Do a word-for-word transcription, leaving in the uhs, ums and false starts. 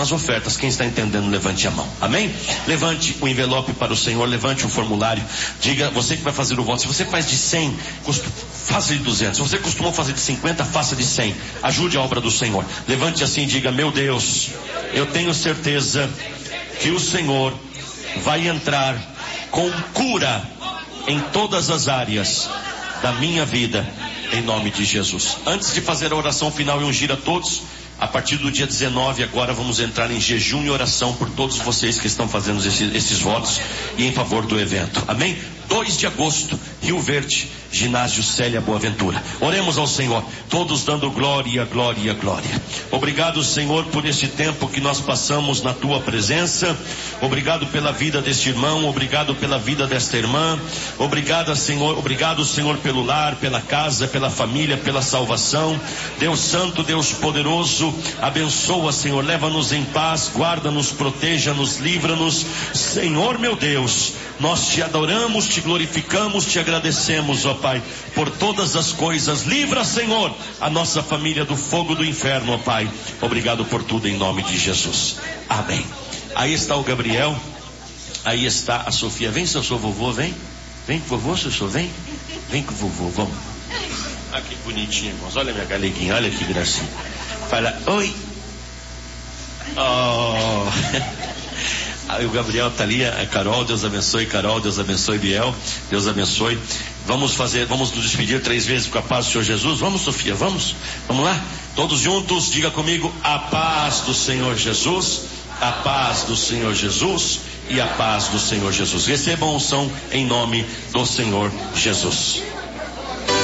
as ofertas. Quem está entendendo, levante a mão. Amém? Levante o envelope para o Senhor, levante o formulário. Diga, você que vai fazer o voto, se você faz de cem, faça de duzentos. Se você costumou fazer de cinquenta, faça de cem. Ajude a obra do Senhor. Levante assim e diga: meu Deus, eu tenho certeza que o Senhor vai entrar com cura em todas as áreas da minha vida, em nome de Jesus. Antes de fazer a oração final e ungir a todos, a partir do dia dezenove agora vamos entrar em jejum e oração por todos vocês que estão fazendo esses, esses votos e em favor do evento. Amém? dois de agosto, Rio Verde, ginásio Célia Boaventura. Oremos ao Senhor, todos dando glória, glória, glória. Obrigado, Senhor, por esse tempo que nós passamos na tua presença. Obrigado pela vida deste irmão, obrigado pela vida desta irmã. Obrigado, Senhor, obrigado, Senhor, pelo lar, pela casa, pela família, pela salvação. Deus Santo, Deus poderoso, abençoa, Senhor, leva-nos em paz, guarda-nos, proteja-nos, livra-nos. Senhor, meu Deus, nós te adoramos, te glorificamos, te agradecemos, ó Pai, por todas as coisas. Livra, Senhor, a nossa família do fogo do inferno, ó Pai. Obrigado por tudo em nome de Jesus. Amém. Aí está o Gabriel, aí está a Sofia. Vem, seu sou vovô, vem. Vem com o vovô, seu sou, vem. Vem com o vovô, vamos. Ah, que bonitinho, irmãos. Olha minha galeguinha, olha que gracinha. Fala, oi. Oh. Aí o Gabriel está ali, a Carol, Deus abençoe, Carol, Deus abençoe, Biel, Deus abençoe. Vamos fazer, vamos nos despedir três vezes com a paz do Senhor Jesus. Vamos, Sofia, vamos? Vamos lá? Todos juntos, diga comigo: a paz do Senhor Jesus, a paz do Senhor Jesus e a paz do Senhor Jesus. Recebam a unção em nome do Senhor Jesus.